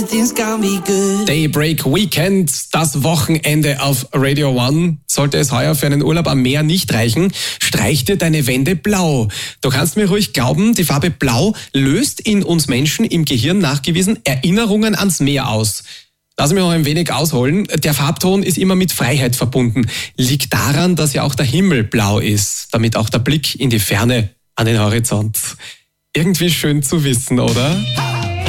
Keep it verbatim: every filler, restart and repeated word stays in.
Daybreak Weekend, das Wochenende auf Radio One. Sollte es heuer für einen Urlaub am Meer nicht reichen, streich dir deine Wände blau. Du kannst mir ruhig glauben, die Farbe Blau löst in uns Menschen im Gehirn nachgewiesen Erinnerungen ans Meer aus. Lass mich noch ein wenig ausholen. Der Farbton ist immer mit Freiheit verbunden. Liegt daran, dass ja auch der Himmel blau ist, damit auch der Blick in die Ferne an den Horizont. Irgendwie schön zu wissen, oder?